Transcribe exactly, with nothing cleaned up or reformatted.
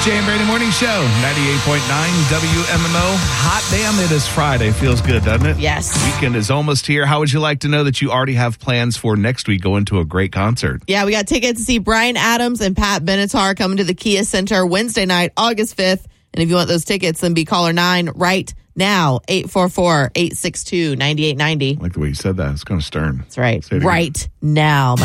Jay and Brady Morning Show, ninety-eight point nine W M M O. Hot damn, it is Friday. Feels good, doesn't it? Yes. Weekend is almost here. How would you like to know that you already have plans for next week going to a great concert? Yeah, we got tickets to see Bryan Adams and Pat Benatar coming to the Kia Center Wednesday night, August fifth. And if you want those tickets, then be caller nine right now, eight four four, eight six two, nine eight nine zero. I like the way you said that. It's kind of stern. That's right. Say it again. Right now.